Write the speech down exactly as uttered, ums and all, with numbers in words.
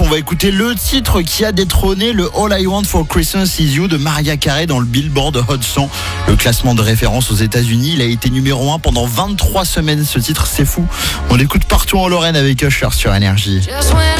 on va écouter le titre qui a détrôné le All I Want for Christmas Is You de Mariah Carey dans le Billboard Hot cent, le classement de référence aux États-Unis. Il a été numéro un pendant vingt-trois semaines. Ce titre, c'est fou. On l'écoute partout en Lorraine avec Usher sur Énergie.